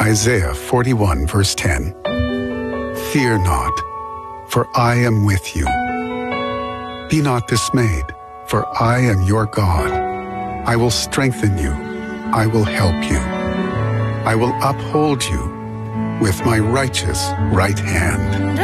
Isaiah 41 verse 10. Fear not, for I am with you. Be not dismayed, for I am your God. I will strengthen you. I will help you. I will uphold you with my righteous right hand.